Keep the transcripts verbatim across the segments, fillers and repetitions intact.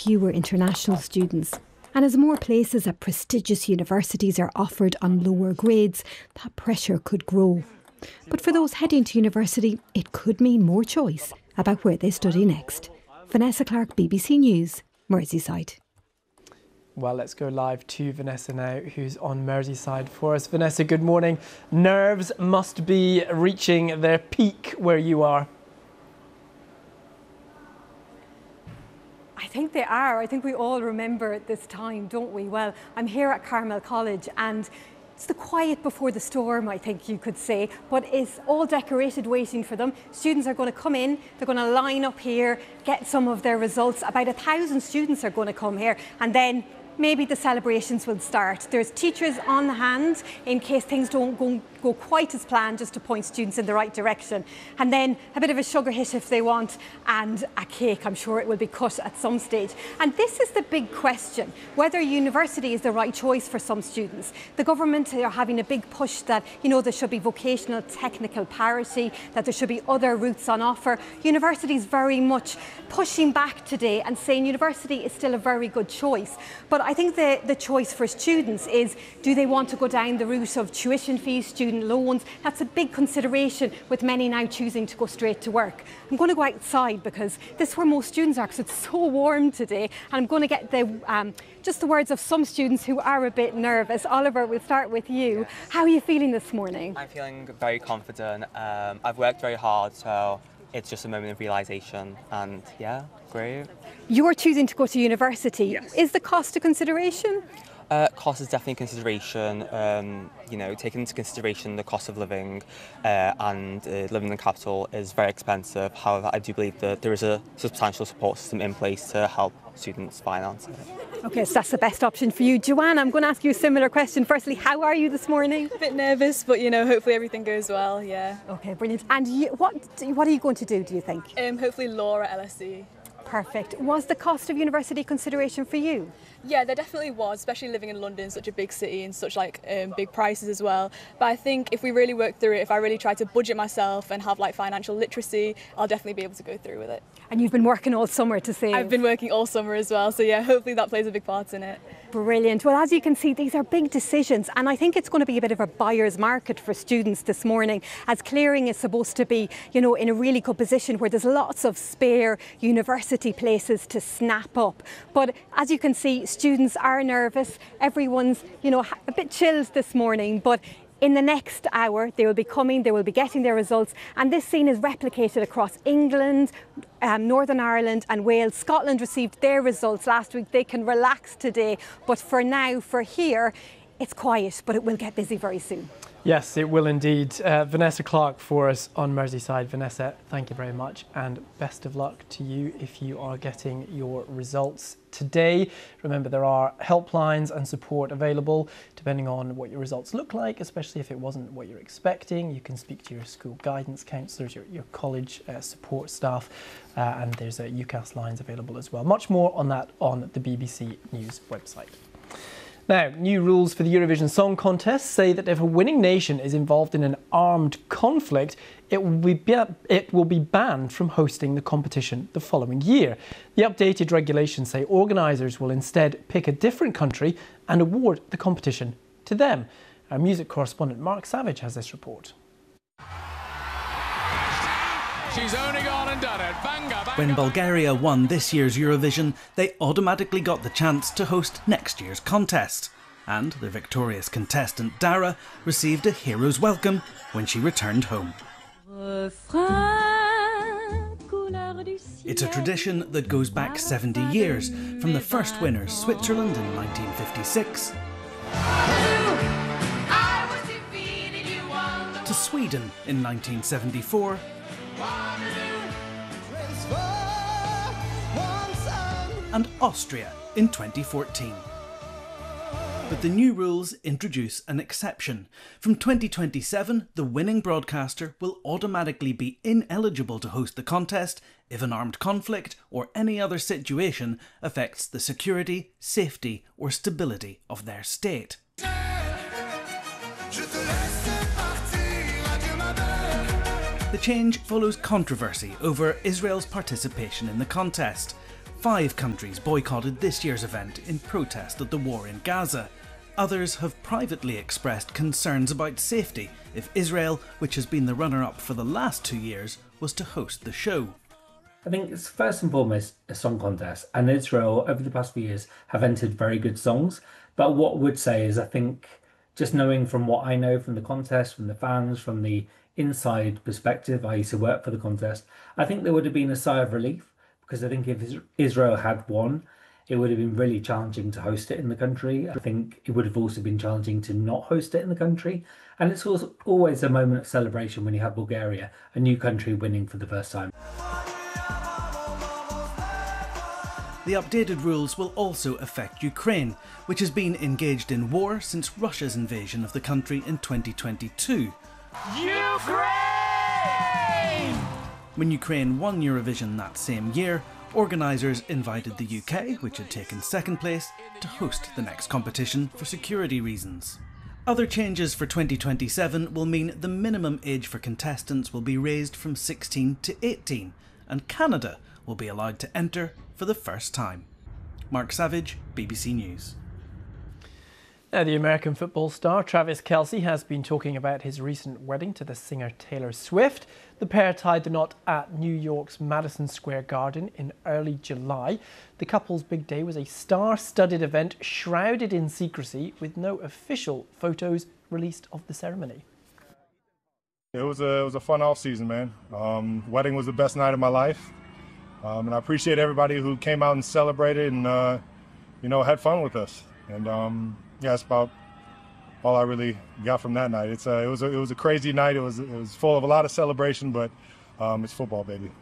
fewer international students. And as more places at prestigious universities are offered on lower grades, that pressure could grow. But for those heading to university, it could mean more choice about where they study next. Vanessa Clark, B B C News, Merseyside. Well, let's go live to Vanessa now, who's on Merseyside for us. Vanessa, good morning. Nerves must be reaching their peak where you are. I think they are. I think we all remember this time, don't we? Well, I'm here at Carmel College and it's the quiet before the storm, I think you could say, but it's all decorated waiting for them. Students are going to come in, they're going to line up here, get some of their results. About a thousand students are going to come here, and then maybe the celebrations will start. There's teachers on hand in case things don't go, go quite as planned, just to point students in the right direction. And then a bit of a sugar hit if they want, and a cake. I'm sure it will be cut at some stage. And this is the big question, whether university is the right choice for some students. The government are having a big push that, you know, there should be vocational technical parity, that there should be other routes on offer. University is very much pushing back today and saying university is still a very good choice. But I think the, the choice for students is, do they want to go down the route of tuition fees, student loans? That's a big consideration, with many now choosing to go straight to work. I'm going to go outside because this is where most students are, because it's so warm today, and I'm going to get the um, just the words of some students who are a bit nervous. Oliver, we'll start with you. Yes. How are you feeling this morning? I'm feeling very confident. Um, I've worked very hard, so it's just a moment of realisation, and yeah, great. You're choosing to go to university. Yes. Is the cost a consideration? Uh, cost is definitely a consideration. Um, you know, taking into consideration the cost of living uh, and uh, living in the capital is very expensive. However, I do believe that there is a substantial support system in place to help students finance it. Okay, so that's the best option for you. Joanne, I'm going to ask you a similar question. Firstly, how are you this morning? A bit nervous, but you know, hopefully everything goes well, yeah. Okay, brilliant. And you, what, what are you going to do, do you think? Um, hopefully law at L S E. Perfect. Was the cost of university consideration for you? Yeah, there definitely was, especially living in London, such a big city, and such like um, big prices as well. But I think if we really work through it, if I really try to budget myself and have like financial literacy, I'll definitely be able to go through with it. And you've been working all summer to save? I've been working all summer as well, so yeah, hopefully that plays a big part in it. Brilliant. Well, as you can see, these are big decisions, and I think it's going to be a bit of a buyer's market for students this morning, as Clearing is supposed to be, you know, in a really good position where there's lots of spare university places to snap up. But as you can see, students are nervous. Everyone's, you know, a bit chilled this morning, but in the next hour, they will be coming, they will be getting their results, and this scene is replicated across England, um, Northern Ireland and Wales. Scotland received their results last week. They can relax today, but for now, for here, it's quiet, but it will get busy very soon. Yes, it will indeed. Uh, Vanessa Clark for us on Merseyside. Vanessa, thank you very much, and best of luck to you if you are getting your results today. Remember, there are helplines and support available depending on what your results look like, especially if it wasn't what you're expecting. You can speak to your school guidance counsellors, your, your college uh, support staff, uh, and there's a UCAS lines available as well. Much more on that on the B B C News website. Now, new rules for the Eurovision Song Contest say that if a winning nation is involved in an armed conflict, it will be, it will be banned from hosting the competition the following year. The updated regulations say organisers will instead pick a different country and award the competition to them. Our music correspondent Mark Savage has this report. She's only gone and done it. Banga, banga, when Bulgaria won this year's Eurovision, they automatically got the chance to host next year's contest. And the victorious contestant Dara received a hero's welcome when she returned home. It's a tradition that goes back seventy years, from the first winners, Switzerland in nineteen fifty-six, to Sweden in nineteen seventy-four, and Austria in twenty fourteen. But the new rules introduce an exception. From twenty twenty-seven, the winning broadcaster will automatically be ineligible to host the contest if an armed conflict or any other situation affects the security, safety or stability of their state. The change follows controversy over Israel's participation in the contest. Five countries boycotted this year's event in protest at the war in Gaza. Others have privately expressed concerns about safety if Israel, which has been the runner-up for the last two years, was to host the show. I think it's first and foremost a song contest, and Israel over the past few years have entered very good songs. But what I would say is I think just knowing from what I know from the contest, from the fans, from the inside perspective, I used to work for the contest, I think there would have been a sigh of relief, because I think if Israel had won, it would have been really challenging to host it in the country. I think it would have also been challenging to not host it in the country. And it's also always a moment of celebration when you have Bulgaria, a new country, winning for the first time. The updated rules will also affect Ukraine, which has been engaged in war since Russia's invasion of the country in twenty twenty-two. Ukraine! When Ukraine won Eurovision that same year, organisers invited the U K, which had taken second place, to host the next competition for security reasons. Other changes for twenty twenty-seven will mean the minimum age for contestants will be raised from sixteen to eighteen, and Canada will be allowed to enter for the first time. Mark Savage, B B C News. Now, the American football star Travis Kelce has been talking about his recent wedding to the singer Taylor Swift. The pair tied the knot at New York's Madison Square Garden in early July. The couple's big day was a star-studded event shrouded in secrecy, with no official photos released of the ceremony. It was a, it was a fun off-season, man. Um, wedding was the best night of my life. Um, and I appreciate everybody who came out and celebrated and, uh, you know, had fun with us. And um, yeah, that's about all I really got from that night. It's a, it was a, it was a crazy night. It was it was full of a lot of celebration, but um, it's football, baby.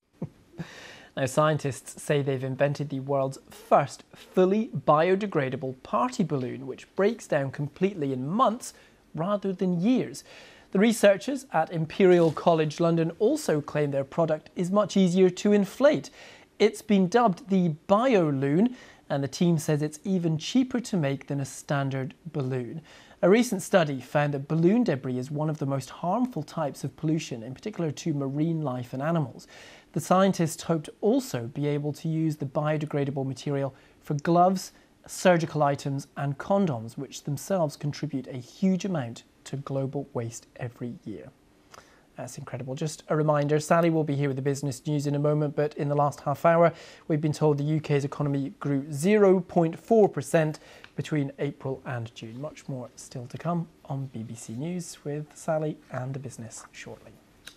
Now, scientists say they've invented the world's first fully biodegradable party balloon, which breaks down completely in months rather than years. The researchers at Imperial College London also claim their product is much easier to inflate. It's been dubbed the BioLoon, and the team says it's even cheaper to make than a standard balloon. A recent study found that balloon debris is one of the most harmful types of pollution, in particular to marine life and animals. The scientists hope to also be able to use the biodegradable material for gloves, surgical items and condoms, which themselves contribute a huge amount to global waste every year. That's incredible. Just a reminder, Sally will be here with the business news in a moment, but in the last half hour, we've been told the U K's economy grew zero point four percent between April and June. Much more still to come on B B C News with Sally and the business shortly.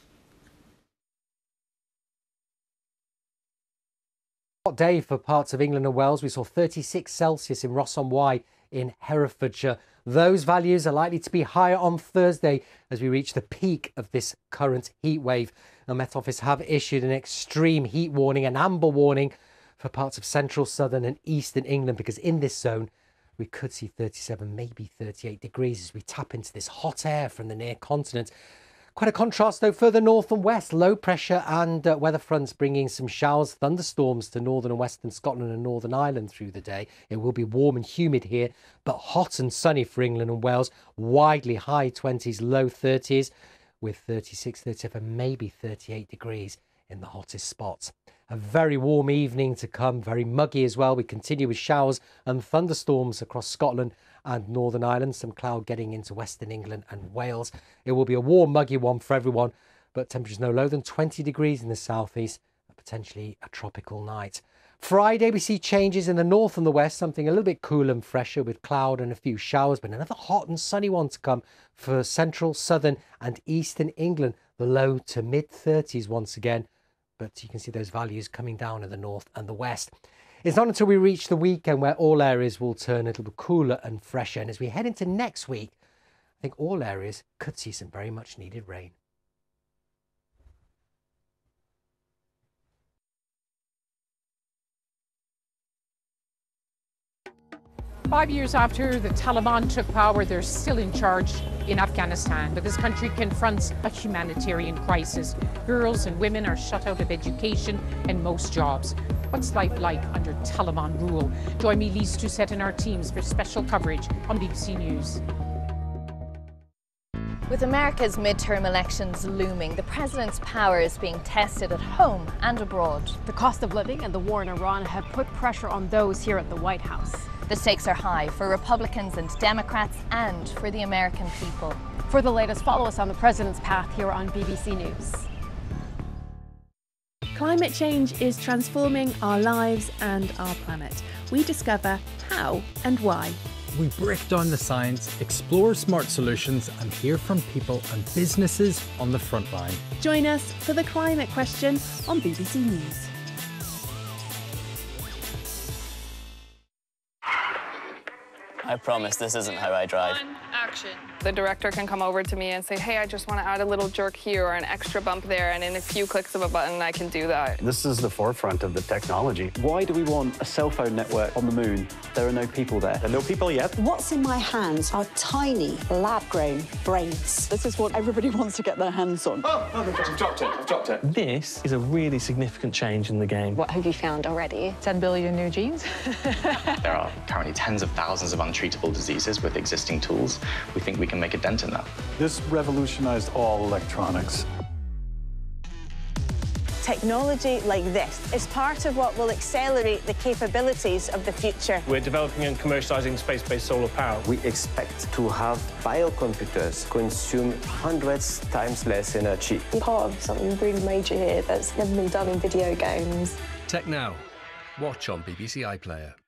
Hot day for parts of England and Wales. We saw thirty-six Celsius in Ross-on-Wye in Herefordshire. Those values are likely to be higher on Thursday as we reach the peak of this current heat wave. The Met Office have issued an extreme heat warning, an amber warning for parts of central, southern and eastern England, because in this zone we could see thirty-seven, maybe thirty-eight degrees as we tap into this hot air from the near continent. Quite a contrast, though, further north and west. Low pressure and uh, weather fronts bringing some showers, thunderstorms to northern and western Scotland and Northern Ireland through the day. It will be warm and humid here, but hot and sunny for England and Wales. Widely high twenties, low thirties, with thirty-six, thirty-seven, maybe thirty-eight degrees in the hottest spots. A very warm evening to come, very muggy as well. We continue with showers and thunderstorms across Scotland and Northern Ireland, some cloud getting into Western England and Wales. It will be a warm, muggy one for everyone, but temperatures no lower than twenty degrees in the southeast, potentially a tropical night. Friday, we see changes in the north and the west, something a little bit cooler and fresher with cloud and a few showers, but another hot and sunny one to come for central, southern and eastern England. The low to mid thirties once again, but you can see those values coming down in the north and the west. It's not until we reach the weekend where all areas will turn a little bit cooler and fresher. And as we head into next week, I think all areas could see some very much needed rain. Five years after the Taliban took power, they're still in charge in Afghanistan, but this country confronts a humanitarian crisis. Girls and women are shut out of education and most jobs. What's life like under Taliban rule? Join me, Lise Doucette, and our teams for special coverage on B B C News. With America's midterm elections looming, the president's power is being tested at home and abroad. The cost of living and the war in Iran have put pressure on those here at the White House. The stakes are high for Republicans and Democrats and for the American people. For the latest, follow us on the president's path here on B B C News. Climate change is transforming our lives and our planet. We discover how and why. We break down the science, explore smart solutions and hear from people and businesses on the front line. Join us for The Climate Question on B B C News. I promise this isn't how I drive. Action. The director can come over to me and say, hey, I just want to add a little jerk here or an extra bump there, and in a few clicks of a button, I can do that. This is the forefront of the technology. Why do we want a cell phone network on the moon? There are no people there. There are no people yet. What's in my hands are tiny, lab-grown brains. This is what everybody wants to get their hands on. Oh, oh I've dropped it, I've dropped it. This is a really significant change in the game. What have you found already? ten billion new genes? There are currently tens of thousands of untreatable diseases with existing tools. We think we can make a dent in that. This revolutionized all electronics. Technology like this is part of what will accelerate the capabilities of the future. We're developing and commercializing space-based solar power. We expect to have biocomputers consume hundreds times less energy. I'm part of something really major here that's never been done in video games. Tech Now. Watch on B B C iPlayer.